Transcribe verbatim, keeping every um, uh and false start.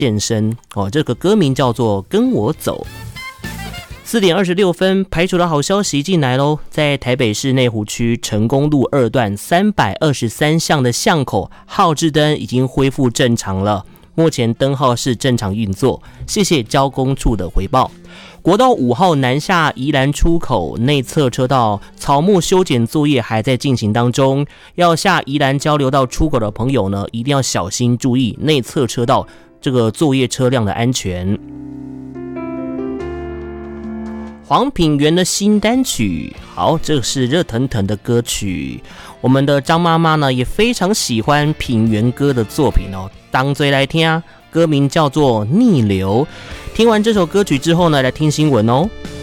现身哦，这个歌名叫做《跟我走》。四点二十六分，排除的好消息进来喽！在台北市内湖区成功路二段三百二十三巷的巷口，号志灯已经恢复正常了，目前灯号是正常运作。谢谢交工处的回报。国道五号南下宜兰出口内侧车道草木修剪作业还在进行当中，要下宜兰交流道出口的朋友呢，一定要小心注意内侧车道这个作业车辆的安全。黄品源的新单曲，好，这是热腾腾的歌曲。我们的张妈妈呢也非常喜欢品源哥的作品哦，当最来听啊，歌名叫做《逆流》。听完这首歌曲之后呢，来听新闻哦。